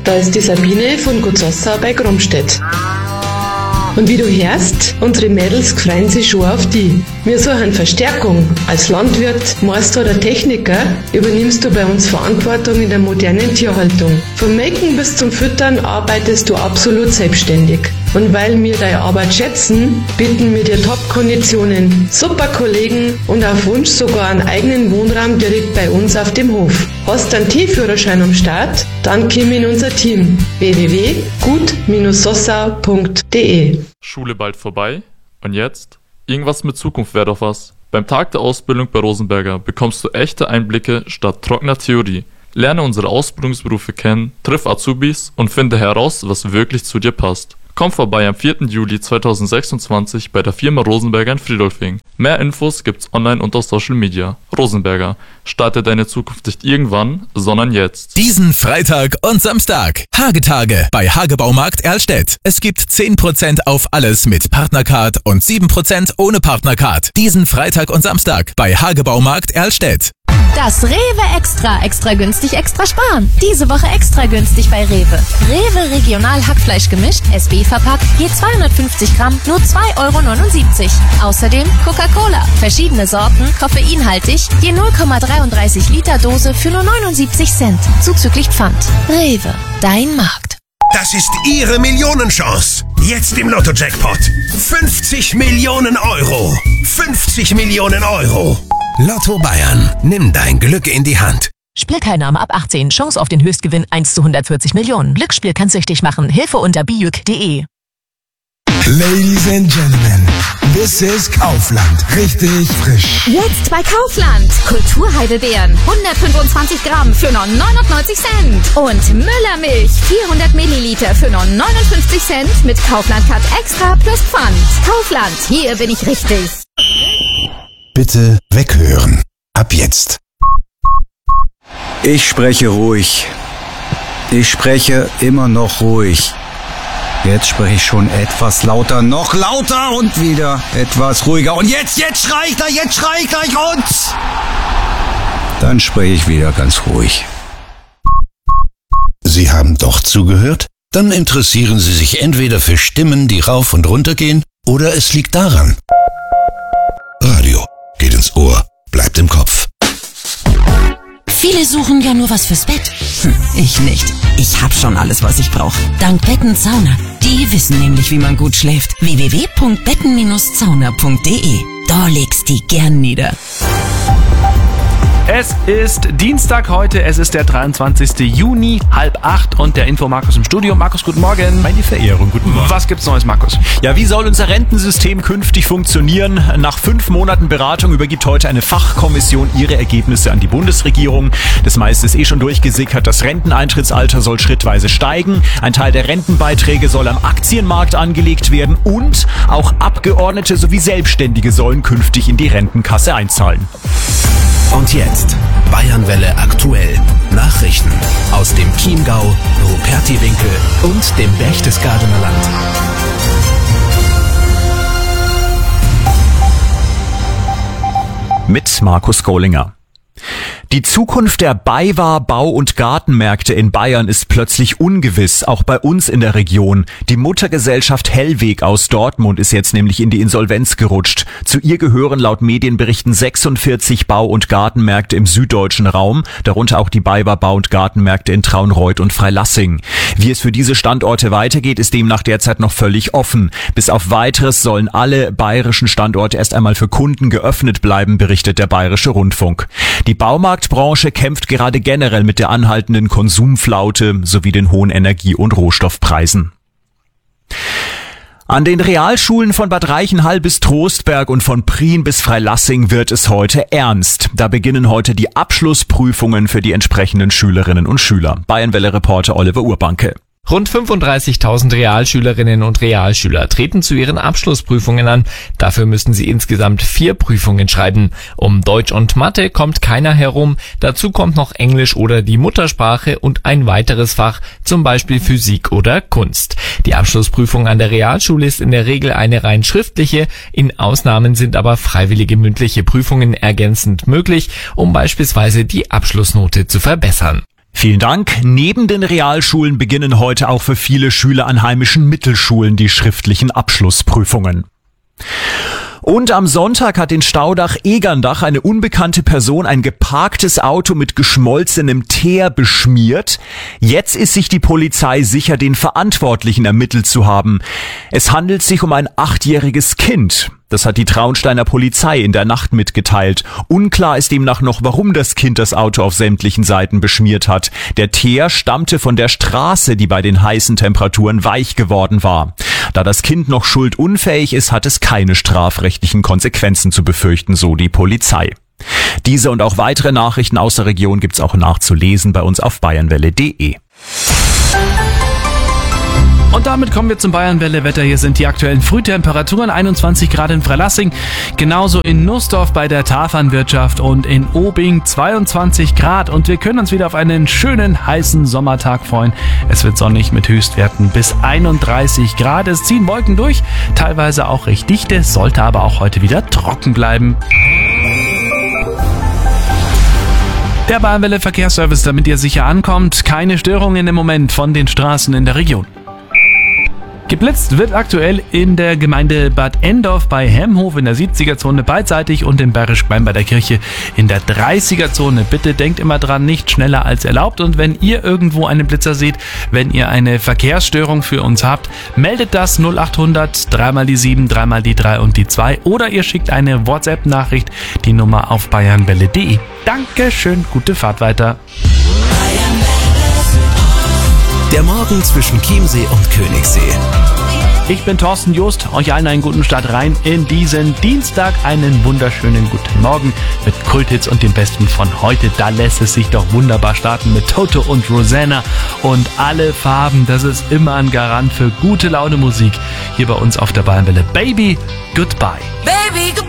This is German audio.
Da ist die Sabine von Gutzossa bei Grumstedt. Und wie du hörst, unsere Mädels freuen sich schon auf die. Wir suchen Verstärkung. Als Landwirt, Meister oder Techniker übernimmst du bei uns Verantwortung in der modernen Tierhaltung. Vom Melken bis zum Füttern arbeitest du absolut selbstständig. Und weil wir deine Arbeit schätzen, bieten wir dir Top-Konditionen, super Kollegen und auf Wunsch sogar einen eigenen Wohnraum direkt bei uns auf dem Hof. Hast einen Tierführerschein am Start? Dann komm in unser Team. www.gut-sossau.de. Schule bald vorbei? Und jetzt? Irgendwas mit Zukunft wäre doch was. Beim Tag der Ausbildung bei Rosenberger bekommst du echte Einblicke statt trockener Theorie. Lerne unsere Ausbildungsberufe kennen, triff Azubis und finde heraus, was wirklich zu dir passt. Komm vorbei am 4. Juli 2026 bei der Firma Rosenberger in Friedolfing. Mehr Infos gibt's online und auf Social Media. Rosenberger, starte deine Zukunft nicht irgendwann, sondern jetzt. Diesen Freitag und Samstag. Hagetage bei Hagebaumarkt Erlstedt. Es gibt 10% auf alles mit Partnercard und 7% ohne Partnercard. Diesen Freitag und Samstag bei Hagebaumarkt Erlstedt. Das Rewe Extra günstig, extra sparen. Diese Woche extra günstig bei Rewe. Rewe Regional Hackfleisch gemischt, SB verpackt, je 250 Gramm, nur 2,79 €. Außerdem Coca-Cola, verschiedene Sorten, koffeinhaltig, je 0,33 Liter Dose für nur 79 Cent, zuzüglich Pfand. Rewe, dein Markt. Das ist Ihre Millionenchance. Jetzt im Lotto-Jackpot. 50 Millionen Euro. 50 Millionen Euro. Lotto Bayern. Nimm dein Glück in die Hand. Spielteilnahme ab 18. Chance auf den Höchstgewinn 1 zu 140 Millionen. Glücksspiel kann süchtig machen. Hilfe unter bijuk.de. Ladies and Gentlemen, this is Kaufland. Richtig frisch. Jetzt bei Kaufland. Kulturheidelbeeren. 125 Gramm für nur 99 Cent. Und Müllermilch. 400 Milliliter für nur 59 Cent mit Kaufland-Card extra plus Pfand. Kaufland. Hier bin ich richtig. Bitte weghören. Ab jetzt. Ich spreche ruhig. Ich spreche immer noch ruhig. Jetzt spreche ich schon etwas lauter, noch lauter und wieder etwas ruhiger. Und jetzt schrei ich gleich, und dann spreche ich wieder ganz ruhig. Sie haben doch zugehört? Dann interessieren Sie sich entweder für Stimmen, die rauf und runter gehen, oder es liegt daran. Radio geht ins Ohr, bleibt im Kopf. Viele suchen ja nur was fürs Bett. Ich nicht. Ich hab schon alles, was ich brauche. Dank Betten Sauna. Die wissen nämlich, wie man gut schläft. www.betten-sauna.de. Da legst die gern nieder. Es ist Dienstag heute, es ist der 23. Juni, 7:30 und der Info Markus im Studio. Markus, guten Morgen. Meine Verehrung, guten Morgen. Was gibt's Neues, Markus? Ja, wie soll unser Rentensystem künftig funktionieren? Nach 5 Monaten Beratung übergibt heute eine Fachkommission ihre Ergebnisse an die Bundesregierung. Das meiste ist schon durchgesickert. Das Renteneintrittsalter soll schrittweise steigen. Ein Teil der Rentenbeiträge soll am Aktienmarkt angelegt werden und auch Abgeordnete sowie Selbstständige sollen künftig in die Rentenkasse einzahlen. Und jetzt Bayernwelle aktuell. Nachrichten aus dem Chiemgau, Rupertiwinkel und dem Berchtesgadener Land. Mit Markus Kohlinger. Die Zukunft der BayWa Bau- und Gartenmärkte in Bayern ist plötzlich ungewiss, auch bei uns in der Region. Die Muttergesellschaft Hellweg aus Dortmund ist jetzt nämlich in die Insolvenz gerutscht. Zu ihr gehören laut Medienberichten 46 Bau- und Gartenmärkte im süddeutschen Raum, darunter auch die BayWa Bau- und Gartenmärkte in Traunreut und Freilassing. Wie es für diese Standorte weitergeht, ist demnach derzeit noch völlig offen. Bis auf Weiteres sollen alle bayerischen Standorte erst einmal für Kunden geöffnet bleiben, berichtet der Bayerische Rundfunk. Die Baumarktbranche kämpft gerade generell mit der anhaltenden Konsumflaute sowie den hohen Energie- und Rohstoffpreisen. An den Realschulen von Bad Reichenhall bis Trostberg und von Prien bis Freilassing wird es heute ernst. Da beginnen heute die Abschlussprüfungen für die entsprechenden Schülerinnen und Schüler. Bayernwelle-Reporter Oliver Urbanke. Rund 35.000 Realschülerinnen und Realschüler treten zu ihren Abschlussprüfungen an. Dafür müssen sie insgesamt 4 Prüfungen schreiben. Um Deutsch und Mathe kommt keiner herum. Dazu kommt noch Englisch oder die Muttersprache und ein weiteres Fach, zum Beispiel Physik oder Kunst. Die Abschlussprüfung an der Realschule ist in der Regel eine rein schriftliche. In Ausnahmen sind aber freiwillige mündliche Prüfungen ergänzend möglich, um beispielsweise die Abschlussnote zu verbessern. Vielen Dank. Neben den Realschulen beginnen heute auch für viele Schüler an heimischen Mittelschulen die schriftlichen Abschlussprüfungen. Und am Sonntag hat in Staudach-Egerndach eine unbekannte Person ein geparktes Auto mit geschmolzenem Teer beschmiert. Jetzt ist sich die Polizei sicher, den Verantwortlichen ermittelt zu haben. Es handelt sich um ein 8-jähriges Kind. Das hat die Traunsteiner Polizei in der Nacht mitgeteilt. Unklar ist demnach noch, warum das Kind das Auto auf sämtlichen Seiten beschmiert hat. Der Teer stammte von der Straße, die bei den heißen Temperaturen weich geworden war. Da das Kind noch schuldunfähig ist, hat es keine strafrechtlichen Konsequenzen zu befürchten, so die Polizei. Diese und auch weitere Nachrichten aus der Region gibt's auch nachzulesen bei uns auf bayernwelle.de. Und damit kommen wir zum Bayernwelle-Wetter. Hier sind die aktuellen Frühtemperaturen, 21 Grad in Freilassing, genauso in Nussdorf bei der Tafanwirtschaft und in Obing 22 Grad. Und wir können uns wieder auf einen schönen, heißen Sommertag freuen. Es wird sonnig mit Höchstwerten bis 31 Grad. Es ziehen Wolken durch, teilweise auch recht dichte, sollte aber auch heute wieder trocken bleiben. Der Bayernwelle Verkehrsservice, damit ihr sicher ankommt. Keine Störungen im Moment von den Straßen in der Region. Geblitzt wird aktuell in der Gemeinde Bad Endorf bei Hemhof in der 70er-Zone beidseitig und in Bergisch-Gleim bei der Kirche in der 30er-Zone. Bitte denkt immer dran, nicht schneller als erlaubt. Und wenn ihr irgendwo einen Blitzer seht, wenn ihr eine Verkehrsstörung für uns habt, meldet das 0800 3 die 7, 3 die 3 und die 2 oder ihr schickt eine WhatsApp-Nachricht, die Nummer auf bayernwelle.de. Dankeschön, gute Fahrt weiter. Der Morgen zwischen Chiemsee und Königssee. Ich bin Thorsten Just, euch allen einen guten Start rein in diesen Dienstag. Einen wunderschönen guten Morgen mit Kulthits und dem Besten von heute. Da lässt es sich doch wunderbar starten mit Toto und Rosanna und alle Farben. Das ist immer ein Garant für gute Laune Musik hier bei uns auf der Bayernwelle. Baby, goodbye. Baby, goodbye.